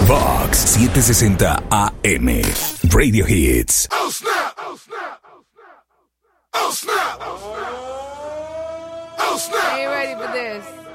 Vox 760 AM. Radio Hits. Oh snap! Oh snap! Oh snap! Oh snap! Oh snap! Ain't ready for this.